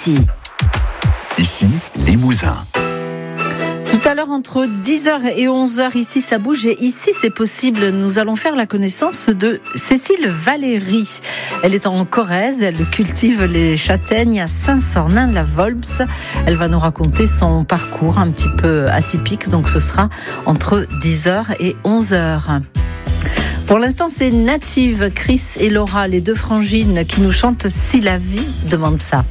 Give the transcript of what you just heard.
ici. Ici, Limousin. Tout à l'heure, entre 10h et 11h, ici, ça bouge et ici, c'est possible. Nous allons faire la connaissance de Cécile Valéry. Elle est en Corrèze, elle cultive les châtaignes à Saint-Sornin-la-Volps. Elle va nous raconter son parcours un petit peu atypique, donc ce sera entre 10h et 11h. Pour l'instant, c'est Native, Chris et Laura, les deux frangines, qui nous chantent « Si la vie demande ça ».